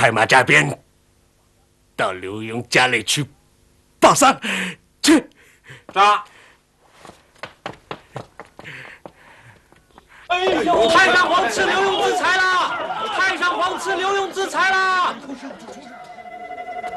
快马加鞭到刘墉家里去报丧去。 打！哎呦！太上皇赐刘墉之财了！太上皇赐刘墉之财了！